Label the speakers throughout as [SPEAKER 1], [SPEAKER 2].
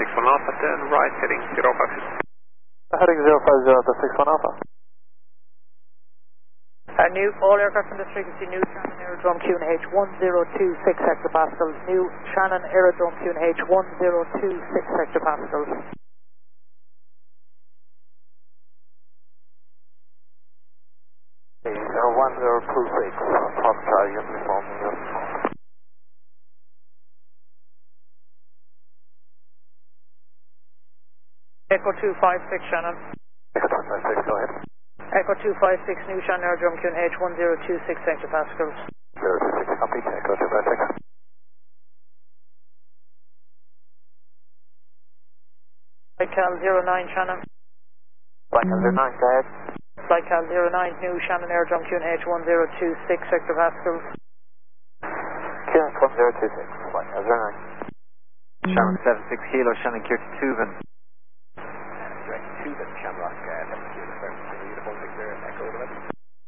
[SPEAKER 1] 61 Alpha, then right heading 050.
[SPEAKER 2] Heading 050 to 61 Alpha.
[SPEAKER 3] New, all aircraft on this frequency, New Shannon Aerodrome QNH 1026 hectopascals. New Shannon Aerodrome QNH 1026 hectopascals.
[SPEAKER 2] Hey, 1026, Foxtrot uniform.
[SPEAKER 3] Echo 256 Shannon.
[SPEAKER 2] Echo 256, go ahead.
[SPEAKER 3] Echo 256 New Shannon Aerodrome QNH 1026 hectopascals.
[SPEAKER 2] 026, copy. Echo 256.
[SPEAKER 3] Flightcal 09 Shannon.
[SPEAKER 2] Flightcal 09, go ahead.
[SPEAKER 3] Flightcal 09 New Shannon Aerodrome QNH 1026 hectopascals.
[SPEAKER 2] QNH 1026, Flightcal 09.
[SPEAKER 4] Shannon 76 Kilo, Shannon Kier to Tuvan.
[SPEAKER 2] Direct Tuvan, Shamrock, uniform Victor, Echo 11.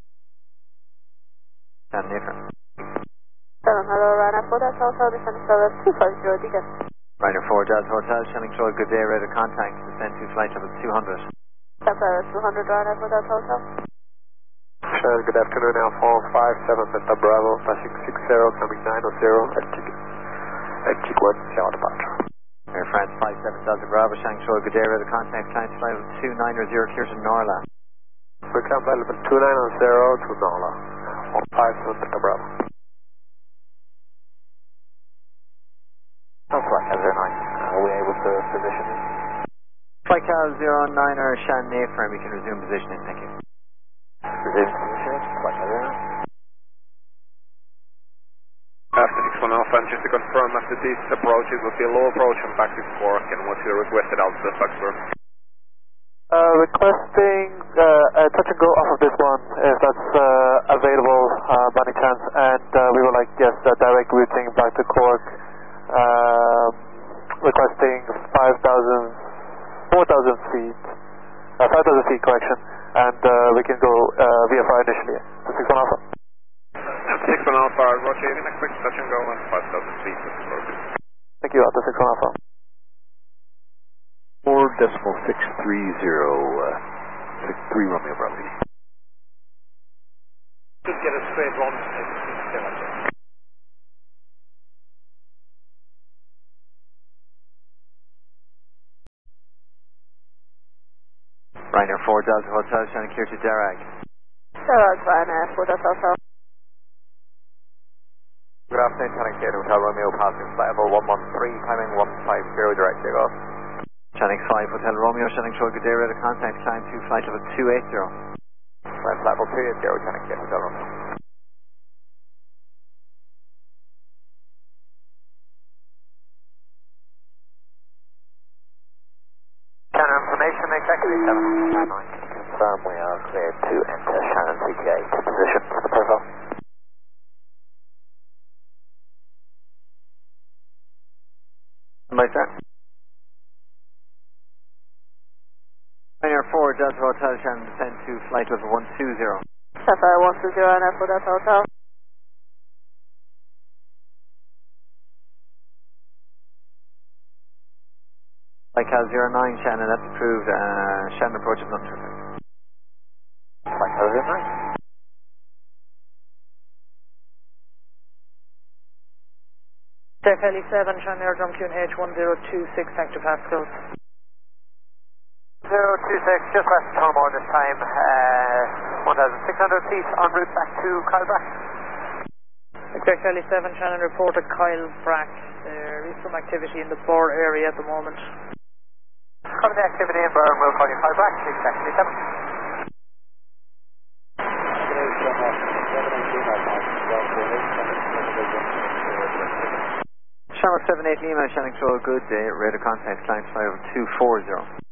[SPEAKER 4] Shannon Niffer.
[SPEAKER 5] Hello, Ryanair 4 Delta Hotel, descending service 250, Deacon.
[SPEAKER 4] Ryanair 4 Delta Hotel, Shannon Troy, good day, radar contact, descend to flight level 200.
[SPEAKER 5] Delta 200, Ryanair 4 Delta Hotel.
[SPEAKER 2] Sure, good afternoon, L457 Delta Bravo, passing 60, coming 900, Attic 1, Shallow departure.
[SPEAKER 4] Air France 57 Delta Bravo, Shannon Troy, good day, radar contact, climb to flight level 290, clear to Norla.
[SPEAKER 2] We come flight level 290 to Norla, 157 Delta Bravo. Flightcal 09, are we able to position it?
[SPEAKER 4] Flightcal 09er, Shannon Niffer, we can resume positioning, thank you.
[SPEAKER 2] Resume positioning, Flightcal 09.
[SPEAKER 1] After 61 Alpha, and just to confirm, after this approach, it will be a low approach and back to Cork, and what's your requested altitude, Foxtrot?
[SPEAKER 2] Requesting touch and go off of this one, if that's available by any chance, and we would like, yes, direct routing back to Cork. Requesting 4,000 feet, 5,000 feet correction, and we can go VFR initially to 61 Alpha.
[SPEAKER 1] 61 Alpha, roger, in a quick touch and go and 5,000 feet.
[SPEAKER 2] Thank you, Alpha 61 Alpha.
[SPEAKER 6] 4.630, 63 Romeo Bravo.
[SPEAKER 1] Just get a straight run.
[SPEAKER 4] Ryanair 4 Delta Hotel, Shannon Kier to Derag.
[SPEAKER 5] Derag, Ryanair 4 Delta Hotel.
[SPEAKER 2] Good afternoon, Shannon Kier to Hotel Romeo, passing flight level 113, timing 150, direct takeoff.
[SPEAKER 4] Shannon 5 Hotel Romeo, Shannon Troy, good day, radar contact, climb to flight level 280.
[SPEAKER 2] Flight level 280, Shannon Kier Hotel Romeo. Shannon information, exactly 799. Confirm we are cleared to enter Shannon CTA to position for the profile.
[SPEAKER 4] My sir. Ryanair 4 Delta Hotel, Shannon, descend to flight level 120.
[SPEAKER 5] Delta 120, Ryanair 4 Delta Hotel.
[SPEAKER 4] Flightcal 09, Shannon, that's approved. Shannon approaching London.
[SPEAKER 2] Flightcal 09.
[SPEAKER 3] Deck Heli 7, Shannon Aerodrome QNH 1026 hectopascals.
[SPEAKER 2] 026, just west of Tullamore this time, 1,600 feet en route back to Kylbrack.
[SPEAKER 3] Deck Heli 7, Shannon reported Kylbrack. There is some activity in the Bor area at the moment.
[SPEAKER 2] Coming the activity in Burn, we'll call you Kylbrack, exactly 7.
[SPEAKER 4] Shamrock 78 Lima, Shannon Crow, good day, radar contact, climb flight level 240.